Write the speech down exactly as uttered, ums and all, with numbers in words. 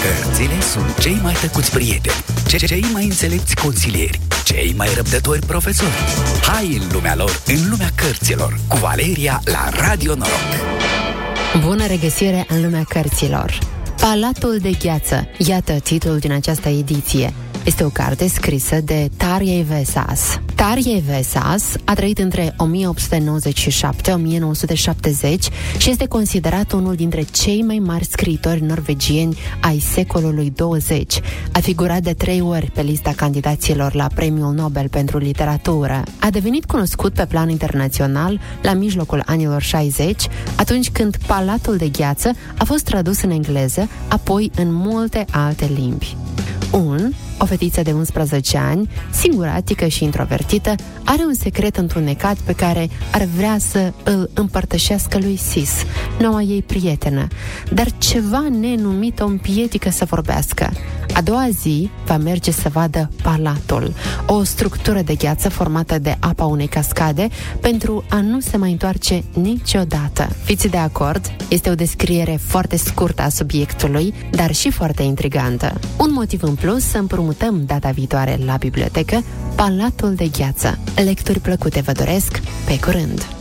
Cărțile sunt cei mai tăcuți prieteni, cei mai înțelepți consilieri, cei mai răbdători profesori. Hai în lumea lor, în lumea cărților, cu Valeria la Radio Noroc. Bună regăsire în lumea cărților! Palatul de gheață, iată titlul din această ediție. Este o carte scrisă de Tarjei Vesaas. Tarjei Vesaas a trăit între o mie opt sute nouăzeci și șapte - o mie nouă sute șaptezeci și este considerat unul dintre cei mai mari scriitori norvegieni ai secolului douăzeci. A figurat de trei ori pe lista candidaților la Premiul Nobel pentru literatură. A devenit cunoscut pe plan internațional la mijlocul anilor șaizeci, atunci când Palatul de gheață a fost tradus în engleză, apoi în multe alte limbi. Un, o fetiță de unsprezece ani, singuratică și introvertită, are un secret întunecat pe care ar vrea să îl împărtășească lui Sis, noua ei prietenă, dar ceva nenumit o împiedică să vorbească. A doua zi va merge să vadă palatul, o structură de gheață formată de apa unei cascade, pentru a nu se mai întoarce niciodată. Fiți de acord? Este o descriere foarte scurtă a subiectului, dar și foarte intrigantă. Un motiv în plus să împrumutăm data viitoare la bibliotecă Palatul de gheață. Lecturi plăcute vă doresc, pe curând!